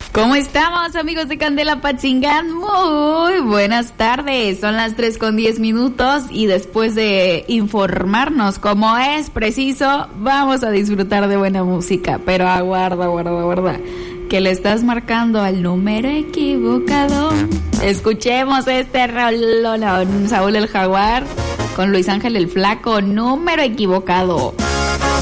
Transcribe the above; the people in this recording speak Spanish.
¿Cómo estamos, amigos de Candela Patzingán? Muy buenas tardes. Son las 3:10 y después de informarnos como es preciso, vamos a disfrutar de buena música. Pero aguarda, que le estás marcando al número equivocado. Escuchemos este rolón. Saúl el Jaguar con Luis Ángel el Flaco, número equivocado.